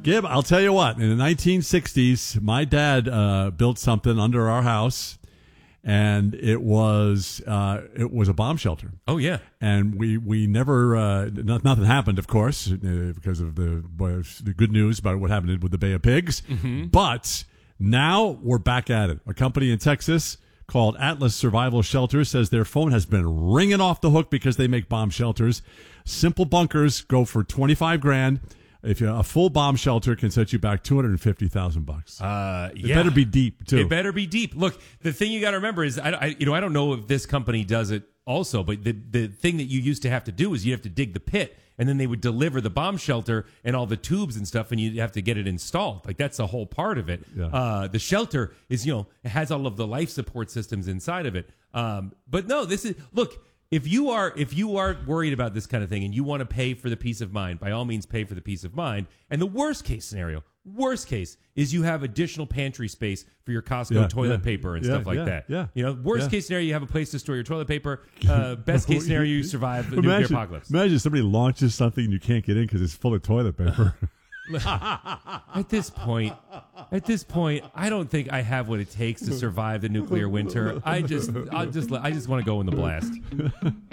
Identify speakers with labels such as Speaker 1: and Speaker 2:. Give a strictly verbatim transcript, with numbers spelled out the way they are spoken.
Speaker 1: Gib, I'll tell you what. In the nineteen sixties, my dad uh, built something under our house, and it was uh, it was a bomb shelter.
Speaker 2: Oh yeah,
Speaker 1: and we we never uh, no, nothing happened, of course, uh, because of the well, the good news about what happened with the Bay of Pigs.
Speaker 2: Mm-hmm.
Speaker 1: But now we're back at it. A company in Texas called Atlas Survival Shelters says their phone has been ringing off the hook because they make bomb shelters. Simple bunkers go for twenty-five grand. If you, a full bomb shelter can set you back two hundred fifty thousand bucks.
Speaker 2: Uh,
Speaker 1: it
Speaker 2: yeah.
Speaker 1: better be deep too.
Speaker 2: It better be deep. Look, the thing you got to remember is, I, I, you know, I don't know if this company does it also, but the the thing that you used to have to do is you have to dig the pit, and then they would deliver the bomb shelter and all the tubes and stuff, and you have to get it installed. Like that's a whole part of it.
Speaker 1: Yeah.
Speaker 2: Uh, the shelter is, you know, it has all of the life support systems inside of it. Um, but no, this is look. If you are if you are worried about this kind of thing and you want to pay for the peace of mind, by all means pay for the peace of mind. And the worst case scenario, worst case, is you have additional pantry space for your Costco
Speaker 1: Yeah,
Speaker 2: toilet
Speaker 1: yeah,
Speaker 2: paper and
Speaker 1: yeah,
Speaker 2: stuff like
Speaker 1: yeah,
Speaker 2: that.
Speaker 1: yeah,
Speaker 2: You know, worst
Speaker 1: yeah.
Speaker 2: case scenario, you have a place to store your toilet paper. Uh, best case scenario, you survive the
Speaker 1: imagine,
Speaker 2: nuclear apocalypse.
Speaker 1: Imagine somebody launches something and you can't get in because it's full of toilet paper.
Speaker 2: At this point, at this point, I don't think I have what it takes to survive the nuclear winter. I just, I just, I just want to go in the blast.